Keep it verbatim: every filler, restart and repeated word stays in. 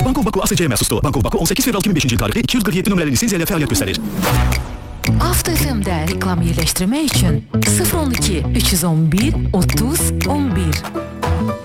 Bankov Baku A S C-yə məxsusdur. Bankov Baku on səkkiz fevral iki min beşinci il tarixli iki yüz qırx yeddi nömrəli lisenziya ilə fəaliyyət göstərir. Avto F M-də reklam yerləşdirmək üçün sıfır on iki üç yüz on bir otuz on bir